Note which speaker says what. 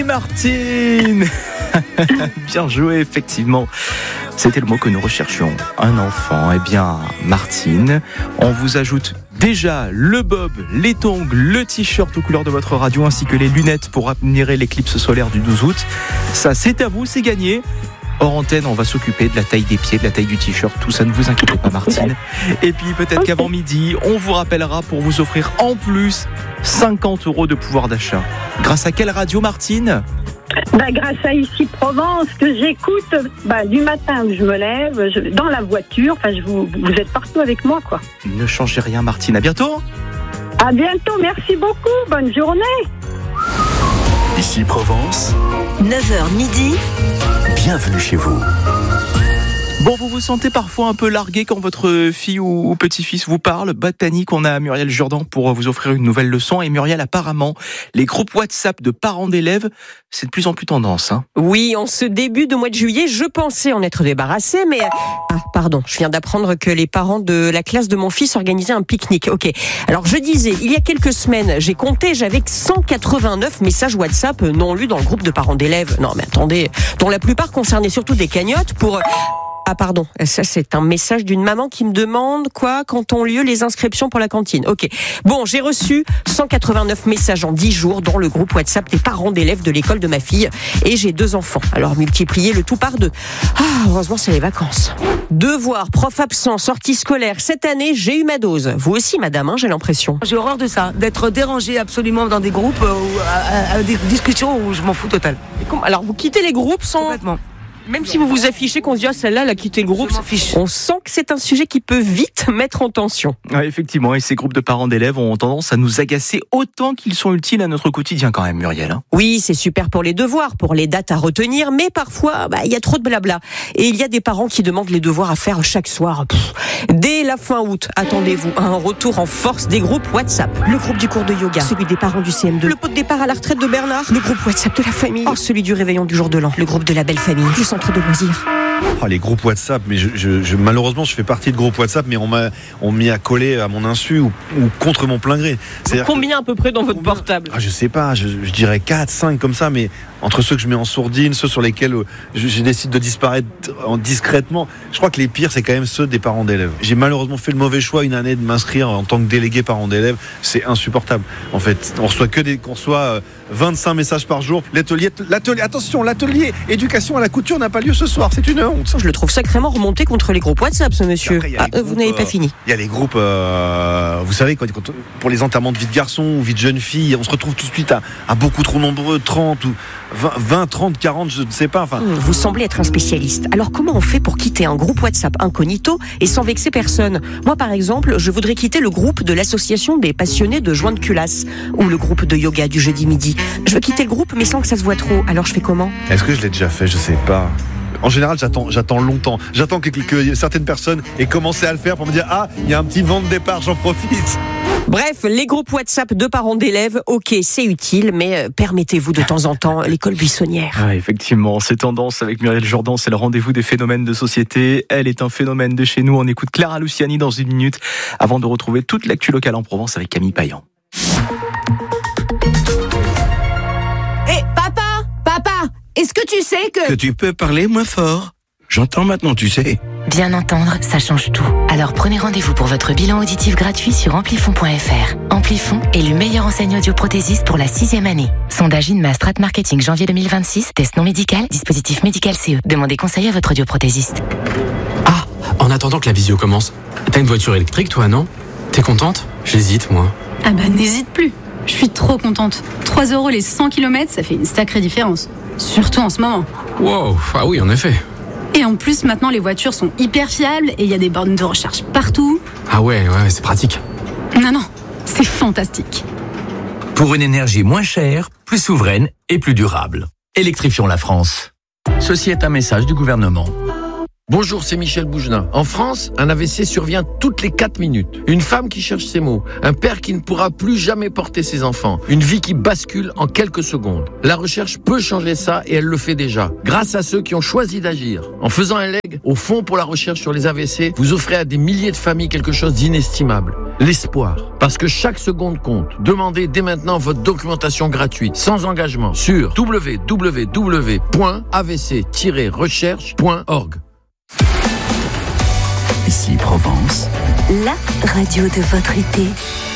Speaker 1: Martine. Bien joué, effectivement. C'était le mot que nous recherchions. Un enfant. Eh bien, Martine, on vous ajoute déjà le bob, les tongs, le t-shirt aux couleurs de votre radio ainsi que les lunettes pour admirer l'éclipse solaire du 12 août. Ça, c'est à vous, c'est gagné. Hors antenne, on va s'occuper de la taille des pieds, de la taille du t-shirt, tout ça, ne vous inquiétez pas, Martine. Et puis peut-être qu'avant midi, on vous rappellera pour vous offrir en plus 50 € de pouvoir d'achat. Grâce à quelle radio, Martine ?
Speaker 2: Grâce à Ici Provence, que j'écoute du matin où je me lève, dans la voiture, vous êtes partout avec moi, quoi.
Speaker 1: Ne changez rien, Martine. À bientôt.
Speaker 2: À bientôt, merci beaucoup, bonne journée.
Speaker 3: Ici Provence,
Speaker 4: 9h midi.
Speaker 3: Bienvenue chez vous.
Speaker 1: Bon, vous vous sentez parfois un peu largué quand votre fille ou petit-fils vous parle. Pas de panique, on a Muriel Jourdan pour vous offrir une nouvelle leçon. Et Muriel, apparemment, les groupes WhatsApp de parents d'élèves, c'est de plus en plus tendance.
Speaker 5: Oui, en ce début de mois de juillet, je pensais en être débarrassée, mais... je viens d'apprendre que les parents de la classe de mon fils organisaient un pique-nique. Ok, alors je disais, il y a quelques semaines, j'ai compté, j'avais 189 messages WhatsApp non lus dans le groupe de parents d'élèves. Non mais attendez, dont la plupart concernaient surtout des cagnottes pour... ça c'est un message d'une maman qui me demande quand ont lieu les inscriptions pour la cantine. Ok, bon, j'ai reçu 189 messages en 10 jours dans le groupe WhatsApp des parents d'élèves de l'école de ma fille et j'ai 2 enfants. Alors multipliez le tout par 2. Heureusement c'est les vacances. Devoirs, prof absent, sortie scolaire. Cette année, j'ai eu ma dose. Vous aussi, madame, j'ai l'impression.
Speaker 6: J'ai horreur de ça, d'être dérangée absolument dans des groupes ou à des discussions où je m'en fous total.
Speaker 5: Alors vous quittez les groupes sans...
Speaker 6: Complètement.
Speaker 5: Même si vous vous affichez qu'on se dit celle-là, elle a quitté le groupe, on sent que c'est un sujet qui peut vite mettre en tension.
Speaker 1: Ouais, effectivement, et ces groupes de parents d'élèves ont tendance à nous agacer autant qu'ils sont utiles à notre quotidien quand même, Muriel.
Speaker 5: Oui, c'est super pour les devoirs, pour les dates à retenir, mais parfois, il y a trop de blabla. Et il y a des parents qui demandent les devoirs à faire chaque soir. Dès la fin août, attendez-vous à un retour en force des groupes WhatsApp. Le groupe du cours de yoga, celui des parents du CM2, le pot de départ à la retraite de Bernard, le groupe WhatsApp de la famille, celui du réveillon du jour de l'an, le groupe de la belle famille, du centre de loisirs.
Speaker 7: Les groupes WhatsApp, mais malheureusement je fais partie de groupes WhatsApp, mais on m'y a collé à mon insu ou contre mon plein gré.
Speaker 5: Combien à peu près dans votre portable ?
Speaker 7: Je sais pas, je dirais 4, 5 comme ça, mais entre ceux que je mets en sourdine, ceux sur lesquels je décide de disparaître discrètement, je crois que les pires c'est quand même ceux des parents d'élèves. J'ai malheureusement fait le mauvais choix une année de m'inscrire en tant que délégué parent d'élèves, c'est insupportable. En fait, on reçoit 25 messages par jour. L'atelier éducation à la couture n'a pas lieu ce soir, c'est une honte.
Speaker 5: Je le trouve sacrément remonté contre les groupes WhatsApp, ce monsieur. Après, vous n'avez pas fini.
Speaker 7: Il y a les groupes, vous savez, pour les enterrements de vie de garçon ou vie de jeune fille, on se retrouve tout de suite à beaucoup trop nombreux, 30 ou 20, 30, 40, je ne sais pas.
Speaker 5: Vous semblez être un spécialiste. Alors comment on fait pour quitter un groupe WhatsApp incognito et sans vexer personne ? Moi, par exemple, je voudrais quitter le groupe de l'association des passionnés de joints de culasse ou le groupe de yoga du jeudi midi. Je veux quitter le groupe, mais sans que ça se voit trop. Alors je fais comment ?
Speaker 7: Est-ce que je l'ai déjà fait ? Je sais pas. En général, j'attends longtemps. J'attends que certaines personnes aient commencé à le faire pour me dire il y a un petit vent de départ, j'en profite.
Speaker 5: Bref, les groupes WhatsApp de parents d'élèves, ok, c'est utile, mais permettez-vous de temps en temps l'école buissonnière.
Speaker 1: Effectivement, c'est tendance avec Muriel Jourdan, c'est le rendez-vous des phénomènes de société. Elle est un phénomène de chez nous. On écoute Clara Luciani dans une minute avant de retrouver toute l'actu locale en Provence avec Camille Payan.
Speaker 8: Papa, est-ce que tu sais que
Speaker 9: tu peux parler moins fort ? J'entends maintenant, tu sais.
Speaker 4: Bien entendre, ça change tout. Alors prenez rendez-vous pour votre bilan auditif gratuit sur Amplifon.fr. Amplifon est le meilleur enseignant audioprothésiste pour la 6e année. Sondage INMA Strat Marketing janvier 2026. Test non médical, dispositif médical CE. Demandez conseil à votre audioprothésiste.
Speaker 10: En attendant que la visio commence, t'as une voiture électrique toi, non ? T'es contente ? J'hésite, moi.
Speaker 8: n'hésite plus. Je suis trop contente. 3 € les 100 km, ça fait une sacrée différence. Surtout en ce moment.
Speaker 10: Wow, oui, en effet.
Speaker 8: Et en plus, maintenant, les voitures sont hyper fiables et il y a des bornes de recharge partout.
Speaker 10: Ouais, c'est pratique.
Speaker 8: Non, c'est fantastique.
Speaker 3: Pour une énergie moins chère, plus souveraine et plus durable. Électrifions la France. Ceci est un message du gouvernement.
Speaker 11: Bonjour, c'est Michel Bougelin. En France, un AVC survient toutes les 4 minutes. Une femme qui cherche ses mots, un père qui ne pourra plus jamais porter ses enfants, une vie qui bascule en quelques secondes. La recherche peut changer ça et elle le fait déjà, grâce à ceux qui ont choisi d'agir. En faisant un leg au Fonds pour la recherche sur les AVC, vous offrez à des milliers de familles quelque chose d'inestimable. l'espoir. Parce que chaque seconde compte. Demandez dès maintenant votre documentation gratuite, sans engagement, sur www.avc-recherche.org.
Speaker 12: Ici Provence, la radio de votre été.